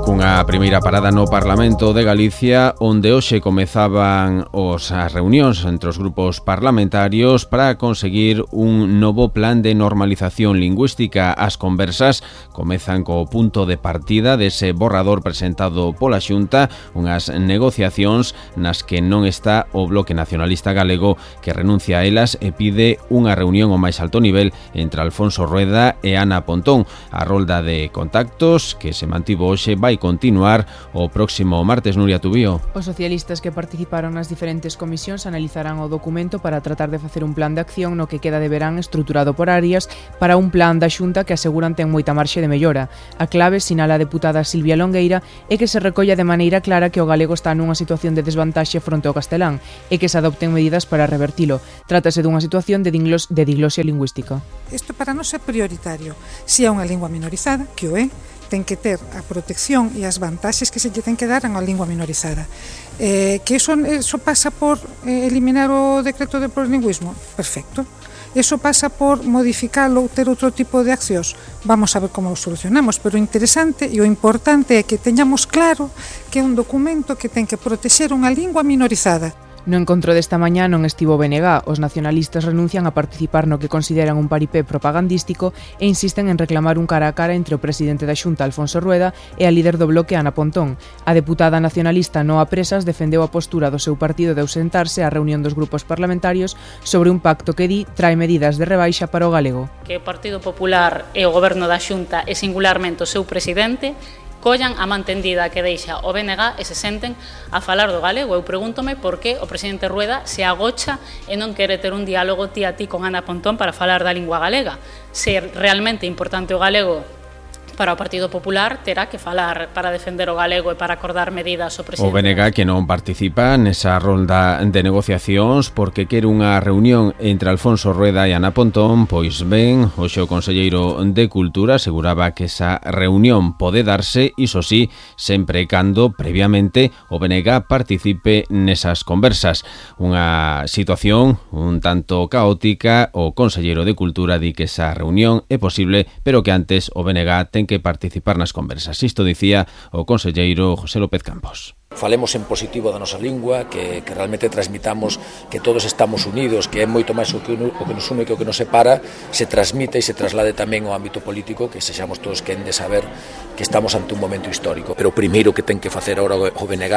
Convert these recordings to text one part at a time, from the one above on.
Cunha primeira parada no Parlamento de Galicia, onde hoxe comezaban as reunións entre os grupos parlamentarios para conseguir un novo plan de normalización lingüística. As conversas comezan co punto de partida dese borrador presentado pola Xunta, unhas negociacións nas que non está o Bloque Nacionalista Galego, que renuncia a elas e pide unha reunión ao máis alto nivel entre Alfonso Rueda e Ana Pontón. A rolda de contactos que se mantivo hoxe vai continuar o próximo martes. Nuria Tubío. Os socialistas que participaron nas diferentes comisións analizarán o documento para tratar de facer un plan de acción no que queda de verán estruturado por áreas para un plan da Xunta que aseguran ten moita marxe de mellora. A clave, sinala a deputada Silvia Longueira, é que se recolla de maneira clara que o galego está nunha situación de desvantaxe fronte ao castelán e que se adopten medidas para revertilo. Trátase dunha situación de diglosia lingüística. Isto para nós é prioritario. Se é unha lingua minorizada, que o é, ten que ter a protección e as vantaxes que se lle ten que dar a unha lingua minorizada. Que eso pasa por eliminar o decreto de plurilingüismo? Perfecto. Eso pasa por modificalo ou ter outro tipo de accións? Vamos a ver como o solucionamos, pero o interesante e o importante é que teñamos claro que é un documento que ten que protexer unha lingua minorizada. No encontro desta mañá non estivo BNG. Os nacionalistas renuncian a participar no que consideran un paripé propagandístico e insisten en reclamar un cara a cara entre o presidente da Xunta, Alfonso Rueda, e a líder do Bloque, Ana Pontón. A deputada nacionalista Noa Presas defendeu a postura do seu partido de ausentarse á reunión dos grupos parlamentarios sobre un pacto que di trae medidas de rebaixa para o galego. Que o Partido Popular e o Goberno da Xunta e singularmente o seu presidente collan a mantendida que deixa o BNG e se senten a falar do galego. Eu pregúntome por que o presidente Rueda se agocha e non quere ter un diálogo ti a ti con Ana Pontón para falar da lingua galega. Se realmente importante o galego para o Partido Popular, terá que falar para defender o galego e para acordar medidas o presidente. O BNG que non participa nesa rolda de negociacións porque quere unha reunión entre Alfonso Rueda e Ana Pontón, pois ben, hoxe o conselleiro de Cultura aseguraba que esa reunión pode darse, iso sí, sempre e cando previamente o BNG participe nesas conversas. Unha situación un tanto caótica. O conselleiro de Cultura di que esa reunión é posible, pero que antes o BNG ten que participar nas conversas. Isto dicía o conselleiro José López Campos. Falemos en positivo da nosa lingua, que realmente transmitamos que todos estamos unidos, que é moito máis o que nos une que o que nos separa, se transmite e se traslade tamén ao ámbito político, que sexamos todos quen de saber que estamos ante un momento histórico. Pero o primeiro que ten que facer agora o BNG,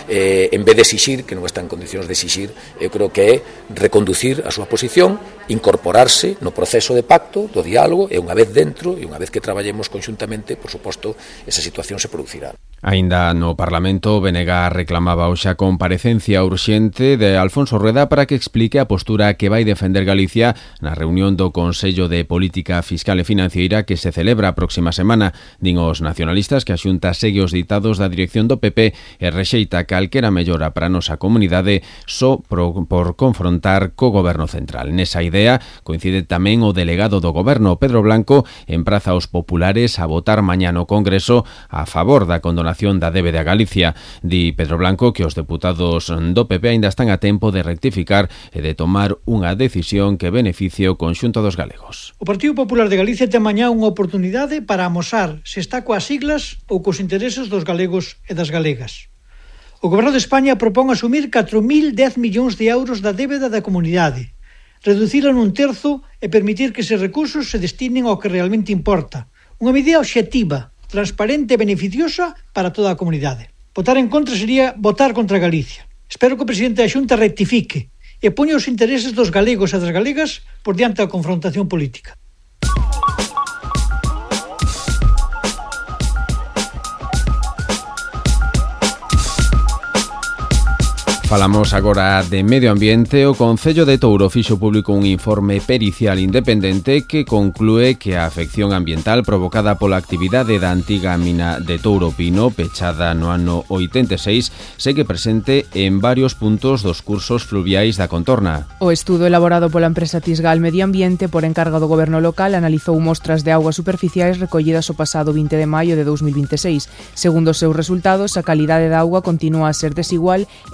en vez de exixir, que non está en condicións de exixir, eu creo que é reconducir a súa posición, incorporarse no proceso de pacto, do diálogo, e unha vez dentro, e unha vez que traballemos conxuntamente, por suposto, esa situación se producirá. Aínda no Parlamento, o BNG reclamaba hoxe a comparecencia urxente de Alfonso Rueda para que explique a postura que vai defender Galicia na reunión do Consello de Política Fiscal e Financeira que se celebra a próxima semana. Din os nacionalistas que a Xunta segue os ditados da dirección do PP e rexeita calquera mellora para a nosa comunidade só por confrontar co Goberno Central. Nesa idea coincide tamén o delegado do Goberno, Pedro Blanco, empraza aos populares a votar mañá no Congreso a favor da condonación da débeda a Galicia. Di Pedro Blanco que os deputados do PP aínda están a tempo de rectificar e de tomar unha decisión que beneficie o conxunto dos galegos. O Partido Popular de Galicia ten mañá unha oportunidade para amosar se está coas siglas ou cos intereses dos galegos e das galegas. O Goberno de España propón asumir 4.010 millóns de euros da débeda da comunidade, reducila nun terzo e permitir que eses recursos se destinen ao que realmente importa. Unha medida obxectiva, transparente e beneficiosa para toda a comunidade. Votar en contra sería votar contra Galicia. Espero que o presidente da Xunta rectifique e poña os intereses dos galegos e das galegas por diante da confrontación política. Falamos agora de medio ambiente. O Concello de Touro fixo público un informe pericial independente que conclúe que a afección ambiental provocada pola actividade da antiga mina de Touro Pino, pechada no ano 86, segue presente en varios puntos dos cursos fluviais da contorna. O estudo elaborado pola empresa Tisgal Medio Ambiente por encargo do Goberno local analizou mostras de augas superficiais recollidas o pasado 20 de maio de 2026. Segundo os seus resultados, a calidade da auga continúa a ser desigual e manteñen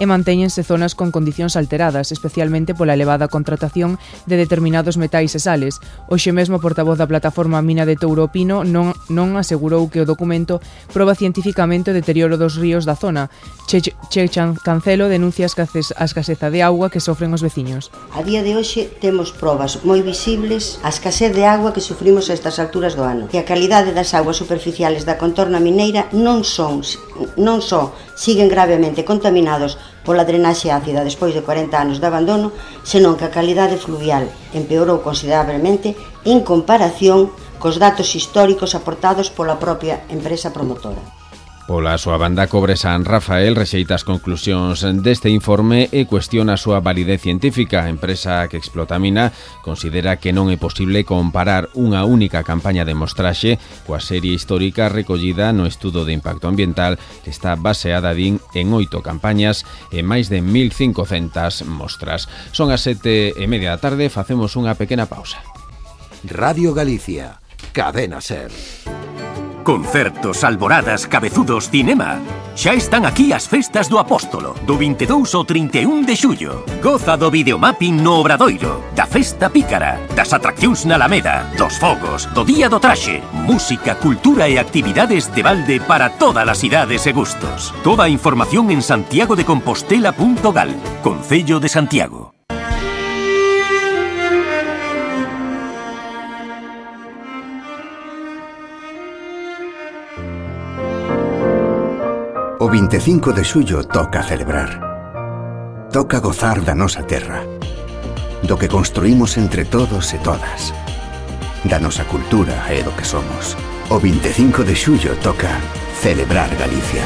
defiñense zonas con condicións alteradas, especialmente pola elevada contratación de determinados metais e sales. Hoxe mesmo o portavoz da plataforma Mina de Touro Pino non asegurou que o documento proba cientificamente o deterioro dos ríos da zona. Chechan Cancelo denuncia a escaseza de auga que sofren os veciños. A día de hoxe temos probas moi visibles a escasez de agua que sufrimos a estas alturas do ano, que a calidade das augas superficiales da contorna mineira non só siguen gravemente contaminados pola drenaxe ácida despois de 40 anos de abandono, senón que a calidade fluvial empeorou considerablemente en comparación cos datos históricos aportados pola propia empresa promotora. Pola súa banda, Cobre San Rafael rexeita as conclusións deste informe e cuestiona a súa validez científica. A empresa que explota a mina considera que non é posible comparar unha única campaña de mostraxe coa serie histórica recollida no estudo de impacto ambiental que está baseada, din, en 8 campañas e máis de 1.500 mostras. Son as 7:30 da tarde, facemos unha pequena pausa. Radio Galicia, Cadena Ser. Concertos, alboradas, cabezudos, cinema. Xa están aquí as festas do Apóstolo, do 22 ao 31 de xullo. Goza do videomapping no Obradoiro, da festa pícara, das atraccións na Alameda, dos fogos, do Día do Traxe, música, cultura e actividades de balde para todas as idades e gustos. Toda a información en santiagodecompostela.gal, Concello de Santiago. O 25 de xullo toca celebrar. Toca gozar da nosa terra, do que construímos entre todos e todas, da nosa cultura e do que somos. O 25 de xullo toca celebrar Galicia.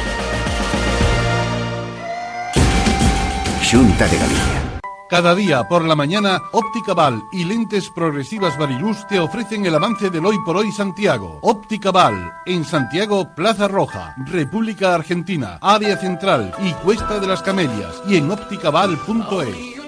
Xunta de Galicia. Cada día por la mañana, Óptica Val y Lentes Progresivas Variluz te ofrecen el avance del Hoy por Hoy Santiago. Óptica Val, en Santiago, Plaza Roja, República Argentina, Área Central y Cuesta de las Camelias, y en opticaval.es.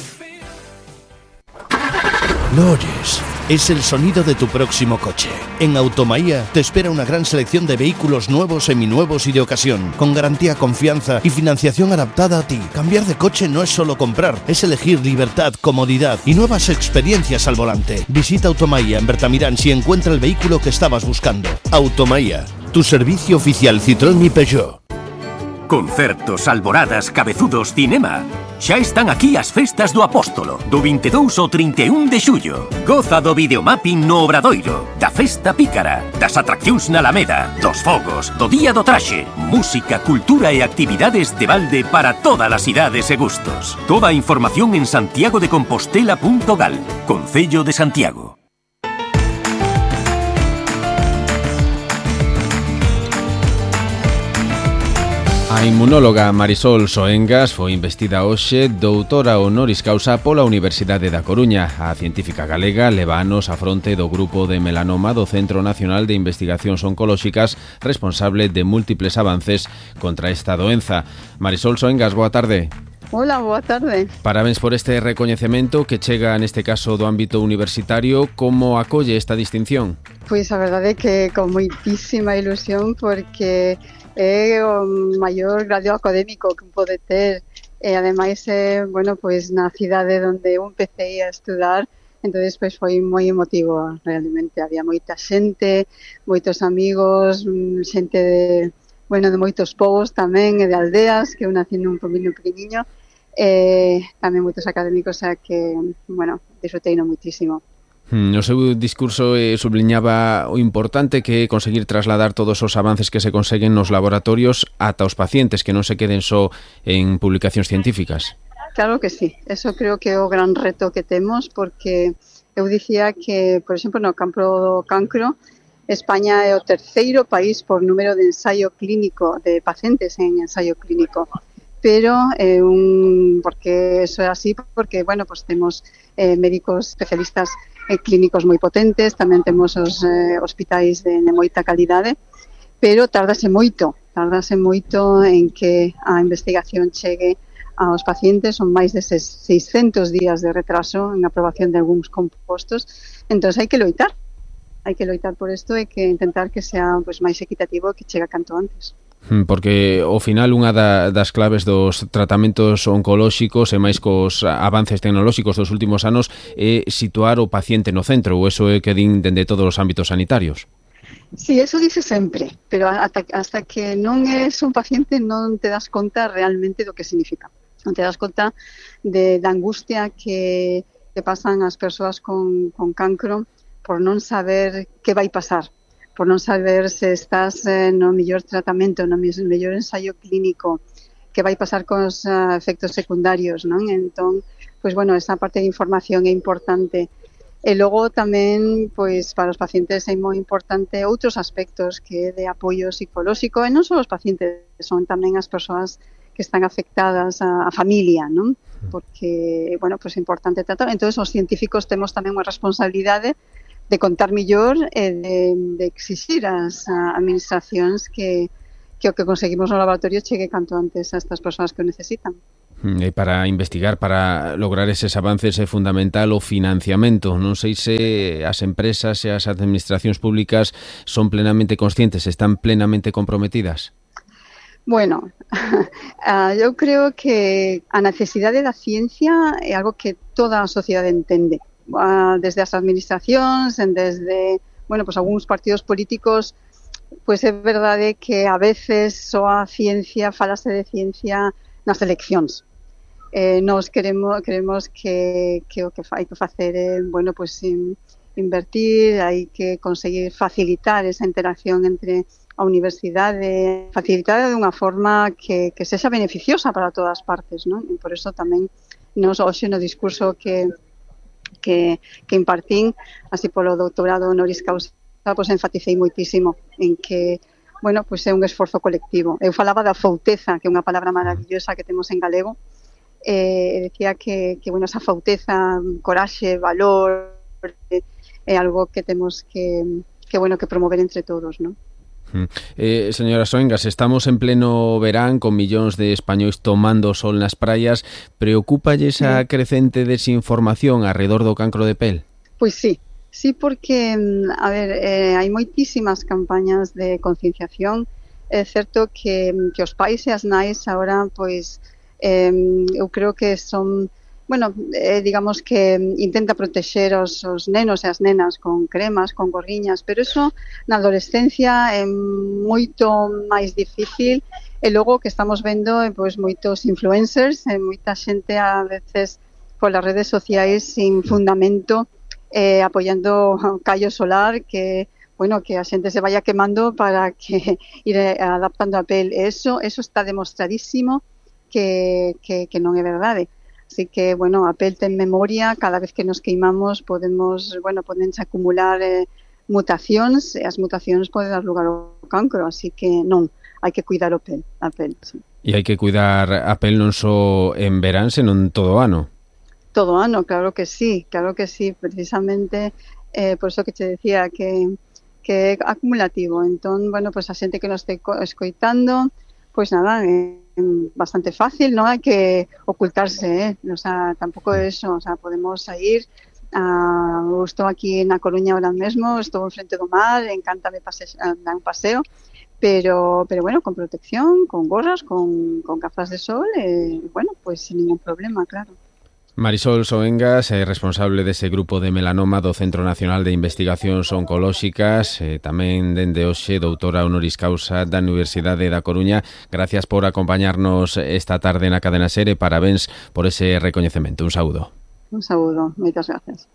¿Lo oyes? Es el sonido de tu próximo coche. En Automaía te espera una gran selección de vehículos nuevos, seminuevos y de ocasión, con garantía, confianza y financiación adaptada a ti. Cambiar de coche no es solo comprar, es elegir libertad, comodidad y nuevas experiencias al volante. Visita Automaía en Bertamirán si encuentra el vehículo que estabas buscando. Automaía, tu servicio oficial Citroën y Peugeot. Concertos, alboradas, cabezudos, cinema. Xa están aquí as festas do Apóstolo, do 22 ao 31 de xullo. Goza do videomapping no Obradoiro, da festa pícara, das atraccións na Alameda, dos fogos, do Día do Traxe, música, cultura e actividades de balde para todas as idades e gustos. Toda a información en santiagodecompostela.gal, Concello de Santiago. A inmunóloga Marisol Soengas foi investida hoxe doutora honoris causa pola Universidade da Coruña. A científica galega leva anos á fronte do grupo de melanoma do Centro Nacional de Investigacións Oncolóxicas, responsable de múltiples avances contra esta doenza. Marisol Soengas, boa tarde. Hola, boa tarde. Parabéns por este recoñecemento que chega neste caso do ámbito universitario. Como acolle esta distinción? Pois a verdade é que con moitísima ilusión, porque é o maior grado académico que pode ter e ademais bueno, pois na cidade onde eu empecé a estudar, entonces pois foi moi emotivo realmente. Había moita xente, moitos amigos, xente de, bueno, de moitos povos tamén e de aldeas, que eu nací nun poboinho pequeniño, tamén moitos académicos, o sea que, bueno, disfrutei moitísimo. No seu discurso subliñaba o importante que é conseguir trasladar todos os avances que se conseguen nos laboratorios ata os pacientes, que non se queden só en publicacións científicas. Claro que sí, eso creo que é o gran reto que temos, porque eu dicía que, por exemplo, no campo do cancro, España é o terceiro país por número de ensaio clínico, de pacientes en ensaio clínico. Pero porque eso é así, porque, bueno, pues temos médicos especialistas clínicos moi potentes, tamén temos os hospitais de moita calidade, pero tardase moito en que a investigación chegue aos pacientes. Son máis de 600 días de retraso en aprobación de algúns compostos, entón hai que loitar por isto e que intentar que sea, pues, máis equitativo e que chega canto antes. Porque ao final unha das claves dos tratamentos oncolóxicos e máis cos avances tecnolóxicos dos últimos anos é situar o paciente no centro, ou eso é que din dende todos os ámbitos sanitarios. Sí, eso dice sempre, pero hasta que non es un paciente non te das conta realmente do que significa. Non te das conta da angustia que pasan as persoas con cancro por non saber que vai pasar, por non saber se estás no mellor tratamento, no mellor ensaio clínico, que vai pasar cos efectos secundarios, non? Entón, pois bueno, esa parte de información é importante. E logo tamén, pois para os pacientes é moi importante outros aspectos que é de apoio psicolóxico, e non só os pacientes, son tamén as persoas que están afectadas, a familia, non? Porque, bueno, pois é importante tratar. Entón, os científicos temos tamén unha responsabilidade de contar mellor e de exixir ás administracións que o que conseguimos no laboratorio chegue canto antes a estas persoas que o necesitan. E para investigar, para lograr eses avances é fundamental o financiamento. Non sei se as empresas e as administracións públicas son plenamente conscientes, están plenamente comprometidas. Bueno, eu creo que a necesidade da ciencia é algo que toda a sociedade entende. Desde as administracións, desde, bueno, pues algúns partidos políticos, pues é verdade que a veces só a ciencia, falase de ciencia nas eleccións. Nós queremos que o que hai que facer é, bueno, pues invertir, hai que conseguir facilitar esa interacción entre a universidade, facilitar de unha forma que sexa beneficiosa para todas as partes, non? E por iso tamén nos hoxe no discurso que impartín, así polo doutorado honoris causa, pois enfaticei moitísimo en que, bueno, pois é un esforzo colectivo. Eu falaba da fouteza, que é unha palabra maravillosa que temos en galego, e decía que bueno, esa fouteza, coraxe, valor, é algo que temos que promover entre todos, non? Señora Soengas, estamos en pleno verán con millóns de españois tomando sol nas praias. Preocúpalle esa crecente desinformación alrededor do cancro de pel? Pois sí, porque, a ver, hai moitísimas campañas de concienciación. É certo que os pais e as nais agora, pois, eu creo que son... Bueno, digamos que intenta protexer os nenos e as nenas con cremas, con gorriñas, pero eso na adolescencia é moito máis difícil. E logo que estamos vendo pois moitos influencers, moita xente a veces polas redes sociais sin fundamento, apoiando callo solar, que bueno, que a xente se vaya quemando para que ir adaptando a pel. Eso está demostradísimo que non é verdade. Así que, bueno, a pel ten memoria, cada vez que nos queimamos podense acumular mutacións, e as mutacións poden dar lugar ao cancro, así que non, hai que cuidar a pel, sí. E hai que cuidar a pel non só en verán, senón todo o ano. Todo o ano, claro que sí, precisamente, por eso que te decía que é acumulativo. Entón, bueno, pues a xente que nos este escoitando, pois nada, bastante fácil, non hai que ocultarse, o sea, tampouco é eso, o sea, podemos sair, estou aquí na Coruña ahora mesmo, estou enfrente do mar, encántame dar un paseo, pero bueno, con protección, con gorras, con gafas de sol, bueno, pues sin ningún problema, claro. Marisol Soengas é responsable dese grupo de melanoma do Centro Nacional de Investigacións Oncolóxicas, tamén dende hoxe doutora honoris causa da Universidade da Coruña. Gracias por acompañarnos esta tarde na Cadena SER e parabéns por ese recoñecemento. Un saúdo. Un saúdo, moitas gracias.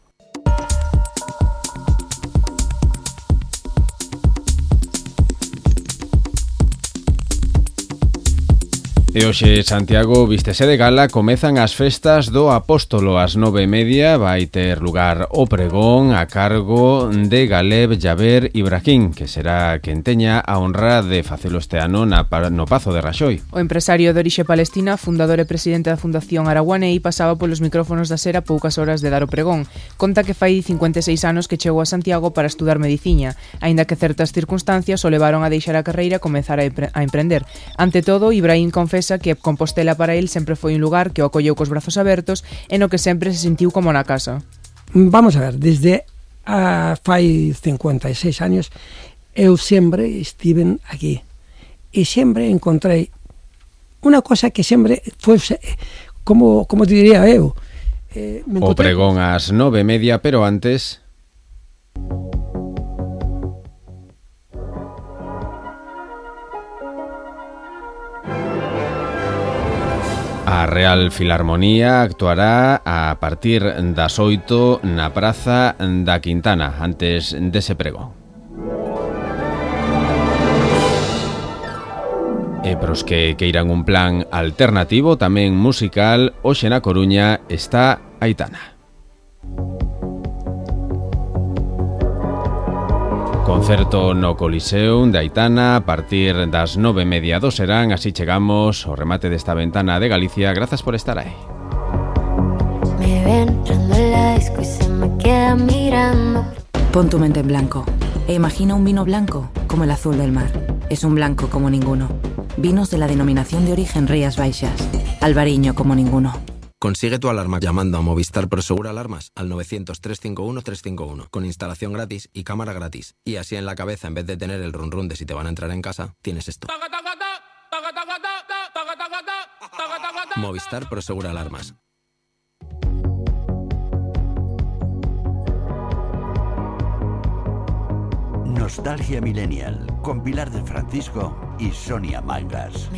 E hoxe, Santiago, vístese de gala, comezan as festas do Apóstolo. Ás 9:30 vai ter lugar o pregón a cargo de Galeb Jaber Ibrahim, que será quen teña a honra de facelo este ano no Pazo de Raxoi. O empresario de orixe palestina, fundador e presidente da Fundación Araguanei, pasaba polos micrófonos da SER a poucas horas de dar o pregón. Conta que fai 56 anos que chegou a Santiago para estudar mediciña, aínda que certas circunstancias o levaron a deixar a carreira e comezar a emprender. Ante todo, Ibrahim confesa que Compostela para el sempre foi un lugar que o acolleu cos brazos abertos e no que sempre se sentiu como na casa. Vamos a ver, desde fai 56 anos eu sempre estiven aquí e sempre encontrei unha cosa que sempre foi, como te diría eu, o pregón ás 9:30, pero antes... A Real Filarmonía actuará a partir das 8 na Praza da Quintana, antes dese pregón. E pros que queiran un plan alternativo, tamén musical, hoxe na Coruña está Aitana. Concerto no Coliseum de Aitana a partir das 9:30 do serán. Así chegamos ao remate desta ventana de Galicia. Grazas por estar aí. Me ven entrando en la disco y se me queda mirando. Pon tu mente en blanco e imagina un vino blanco como el azul del mar. Es un blanco como ninguno. Vinos de la denominación de origen Rías Baixas. Albariño como ninguno. Consigue tu alarma llamando a Movistar Prosegur Alarmas al 900-351-351 con instalación gratis y cámara gratis. Y así en la cabeza, en vez de tener el run run de si te van a entrar en casa, tienes esto. Movistar Prosegur Alarmas. Nostalgia Millennial con Pilar del Francisco y Sonia Mangas.